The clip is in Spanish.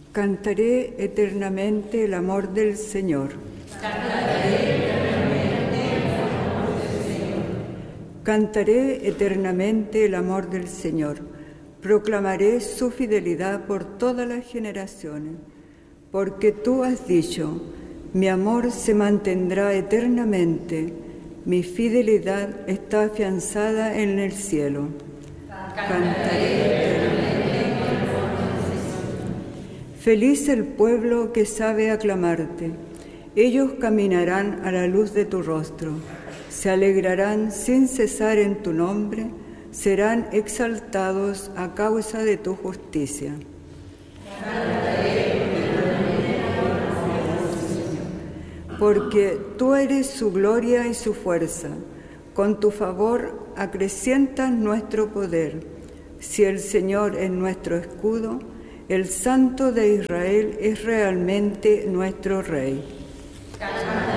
Cantaré eternamente el amor del Señor. Cantaré eternamente el amor del Señor. Proclamaré su fidelidad por todas las generaciones. Porque tú has dicho, mi amor se mantendrá eternamente, mi fidelidad está afianzada en el cielo. Cantaré eternamente el amor del Señor. Feliz el pueblo que sabe aclamarte. Ellos caminarán a la luz de tu rostro. Se alegrarán sin cesar en tu nombre, serán exaltados a causa de tu justicia. Porque tú eres su gloria y su fuerza. Con tu favor acrecientas nuestro poder. Si el Señor es nuestro escudo, el Santo de Israel es realmente nuestro Rey.